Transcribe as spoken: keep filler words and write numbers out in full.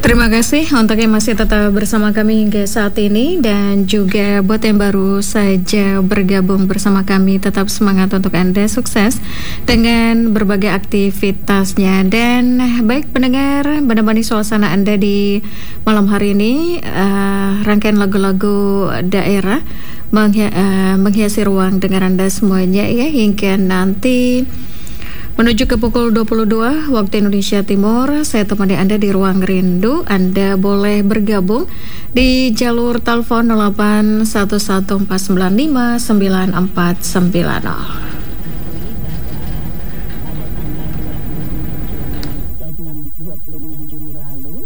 Terima kasih untuk yang masih tetap bersama kami hingga saat ini, dan juga buat yang baru saja bergabung bersama kami, tetap semangat untuk Anda, sukses dengan berbagai aktivitasnya. Dan baik pendengar, menemani suasana Anda di malam hari ini, uh, rangkaian lagu-lagu daerah menghi- uh, menghiasi ruang dengar Anda semuanya ya, hingga nanti menuju ke pukul dua puluh dua waktu Indonesia Timur. Saya temani Anda di Ruang Rindu. Anda boleh bergabung di jalur telepon nol delapan satu satu empat sembilan lima sembilan empat sembilan nol.